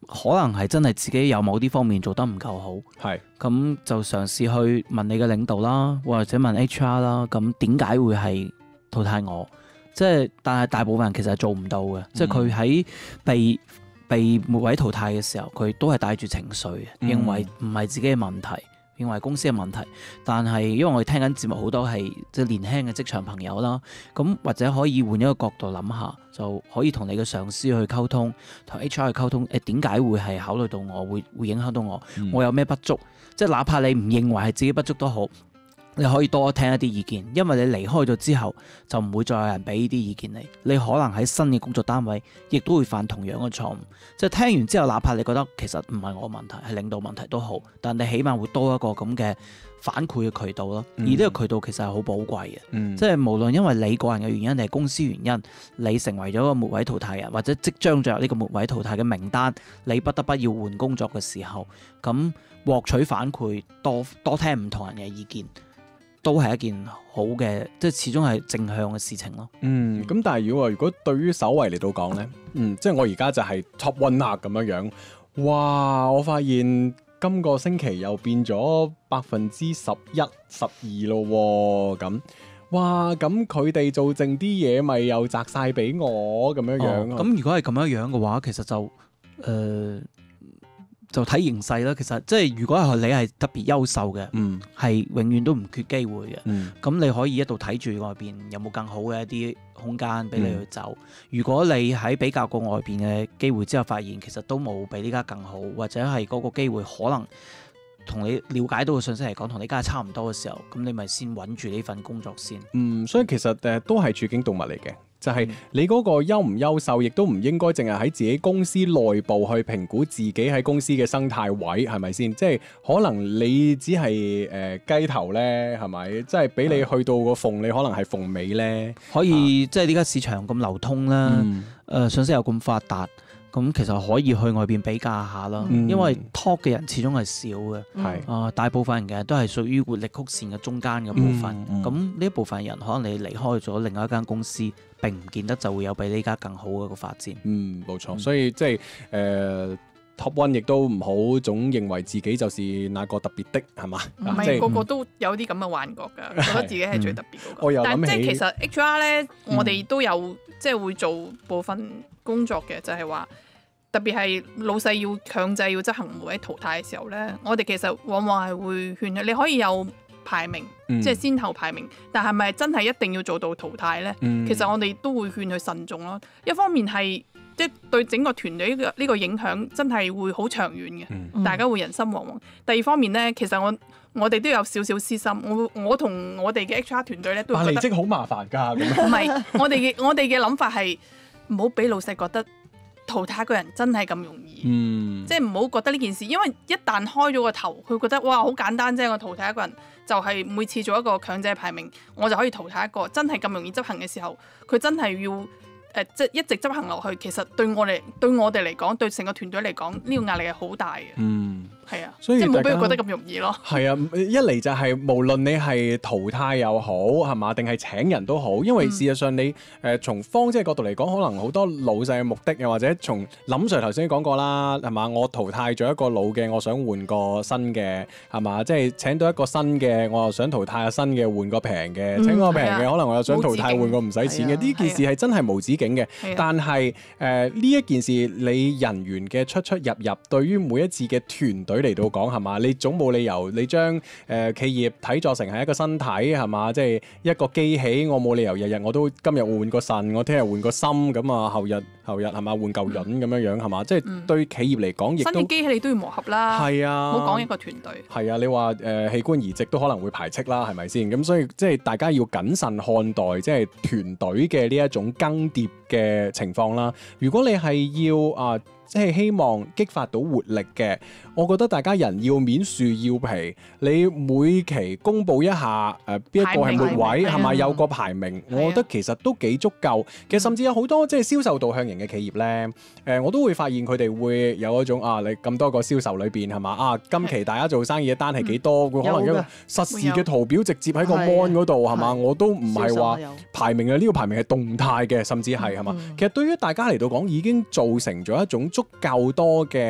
可能係真係自己有某啲方面做得唔夠好， 係咁就嘗試去問你嘅領導啦，或者問 HR 啦，咁點解會係淘汰我？即係但係大部分人其實係做唔到嘅，即係佢喺被末位淘汰嘅時候，佢都係帶住情緒嘅，認為唔係自己嘅問題。認為公司嘅問題，但係因為我哋聽緊節目好多係即係年輕嘅職場朋友啦，咁或者可以換一個角度諗下，就可以同你嘅上司去溝通，同 HR 去溝通，點解會係考慮到我，會影響到我，我有咩不足，即係哪怕你唔認為係自己不足都好。你可以多聽一啲意見，因為你離開咗之後就唔會再有人俾呢啲意見你。你可能喺新嘅工作單位，亦都會犯同樣嘅錯誤。即係聽完之後，哪怕你覺得其實唔係我問題，係領導問題都好，但你起碼會多一個咁嘅反饋嘅渠道咯。而呢個渠道其實係好寶貴嘅，即係無論因為你個人嘅原因定係公司原因，你成為咗個末位淘汰人，或者即將進入呢個末位淘汰嘅名單，你不得不要換工作嘅時候，咁獲取反饋，多聽唔同人嘅意見。都係一件好嘅，即係始終係正向嘅事情咯。 咁但係如果對於首位嚟到講呢，即係我而家就係 top one 啦咁樣樣。哇！我發現今個星期又變咗11%、12%咯咁。哇！咁佢哋做剩啲嘢，咪又摘晒俾我咁樣樣。 咁如果係咁樣樣嘅話，其實就睇形勢啦。其實即係如果係你係特別優秀嘅，係永遠都唔缺機會嘅。咁你可以一度睇住外邊有冇更好嘅一啲空間俾你去走。如果你喺比較過外邊嘅機會之後，發現其實都冇比呢家更好，或者係嗰個機會可能同你了解到嘅信息嚟講，同你家差唔多嘅時候，咁你咪先穩住呢份工作先。 所以其實都係處境動物嚟嘅。就係你嗰個優唔優秀，亦都唔應該淨係喺自己公司內部去評估自己喺公司嘅生態位，係咪先？即係可能你只係雞頭咧，係咪？即係俾你去到個鳳，你可能係鳳尾咧。 可以即係呢家市場咁流通啦，信息又咁發達。咁其實可以去外邊比較下啦，因為 talk 嘅人始終係少嘅，大部分人嘅都係屬於活力曲線嘅中間嘅部分。咁呢一部分人可能你離開咗另外一間公司，並唔見得就會有比呢家更好嘅一個發展。 冇錯，所以即係top one 亦都唔好總認為自己就是那個特別的，係嘛？ 唔係個個都有啲咁嘅幻覺㗎，覺得自己係最特別嗰個。但即係其實 HR 咧，我哋都有即係會做部分工作嘅，就係話特別係老細要強制要執行末位淘汰嘅時候咧，我哋其實往往係會勸你可以有排名，即係先後排名，但係咪真係一定要做到淘汰咧？其實我哋都會勸佢慎重咯。一方面係即係對整個團隊呢個影響真係會好長遠嘅，大家會人心惶惶。第二方面咧，其實我哋都有少少私心，我同我哋嘅 HR 團隊咧都覺得離職好麻煩㗎。 唔係，我哋嘅諗法係唔好俾老細覺得淘汰個人真係咁容易，即係唔好覺得呢件事，因為一旦開咗個頭，佢覺得哇好簡單啫，我淘汰一個人就係每次做一個強制排名，我就可以淘汰一個，真係咁容易執行嘅時候，佢真係要即係一直執行落去，其實對我哋嚟講，對成個團隊嚟講，呢個壓力係好大嘅。係啊， 所以即係冇俾佢覺得咁容易咯。 係啊，一嚟就係無論你係淘汰又好，係嘛，定係請人都好，因為事實上你從方職嘅角度嚟講，可能好多老細嘅目的，又或者從林 Sir 頭先講過啦，係嘛，我淘汰咗一個老嘅，我想換個新嘅，係嘛，即係請到一個新嘅，我又想淘汰下新嘅，換個平嘅，請個平嘅，可能我又想淘汰換個唔使錢嘅。呢件事係真係無止境嘅，但係呢一件事你人員嘅出出入入，對於每一次嘅團隊嚟到講，係嘛，你總冇理由你將企業睇作成係一個身體，係嘛，即係一個機器，我冇理由日日我都今日換個腎，我聽日換個心，咁啊後日係嘛，換嚿潤咁樣樣，係嘛，即係對企業嚟講亦都新嘅機器你都要磨合啦。係啊，唔好講一個團隊。係啊，你話器官移植都可能會排斥啦，係咪先？咁所以即係大家要謹慎看待即係團隊嘅呢一種更迭嘅情況啦。如果你係要即係希望激發到活力嘅，我覺得大家人要面樹要皮，你每期公佈一下邊一個係末位，係咪有個排名？我覺得其實都幾足夠。其實甚至有好多即係銷售導向型嘅企業咧，我都會發現佢哋會有一種你咁多個銷售裏邊係嘛今期大家做生意嘅單係幾多？佢可能一個實時嘅圖表直接喺個 mon 嗰度係嘛？我都唔係話排名呢個排名係動態嘅，甚至係嘛？其實對於大家嚟到講已經造成咗一種足夠多嘅